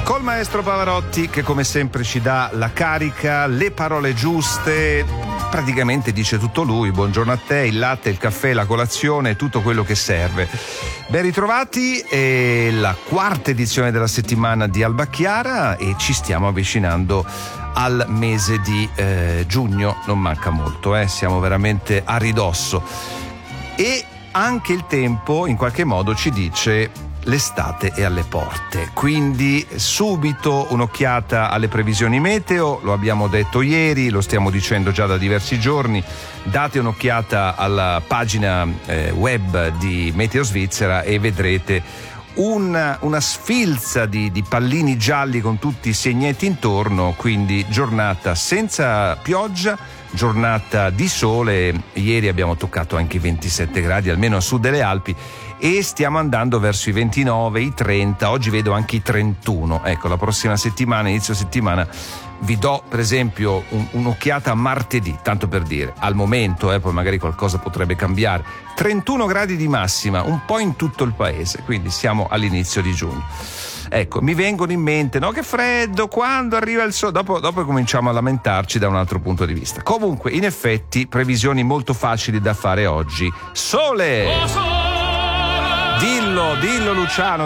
Col maestro Pavarotti che come sempre ci dà la carica, le parole giuste, praticamente dice tutto lui. Buongiorno a te, il latte, il caffè, la colazione, tutto quello che serve. Ben ritrovati, è la quarta edizione della settimana di Alba Chiara e ci stiamo avvicinando al mese di giugno, non manca molto, siamo veramente a ridosso e anche il tempo in qualche modo ci dice l'estate è alle porte, quindi subito un'occhiata alle previsioni meteo, lo abbiamo detto ieri, lo stiamo dicendo già da diversi giorni, date un'occhiata alla pagina web di Meteo Svizzera e vedrete una sfilza di pallini gialli con tutti i segnetti intorno, quindi giornata senza pioggia, giornata di sole, ieri abbiamo toccato anche i 27 gradi almeno a sud delle Alpi e stiamo andando verso i 29, i 30, oggi vedo anche i 31. Ecco, la prossima settimana, inizio settimana, vi do per esempio un'occhiata a martedì, tanto per dire, al momento, poi magari qualcosa potrebbe cambiare. 31 gradi di massima, un po' in tutto il paese, quindi siamo all'inizio di giugno. Ecco, mi vengono in mente, no, che freddo, quando arriva il sole, dopo cominciamo a lamentarci da un altro punto di vista. Comunque, in effetti, previsioni molto facili da fare oggi. Sole! Dillo Luciano,